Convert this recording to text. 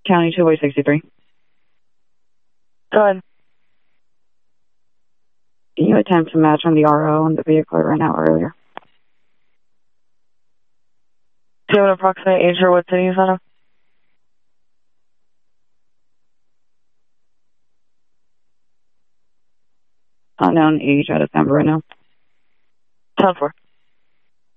County 263. Go ahead. Can you attempt to match on the RO on the vehicle right now earlier? Do you have an approximate age or what city is that of? Unknown age out of Denver right now. 10-4.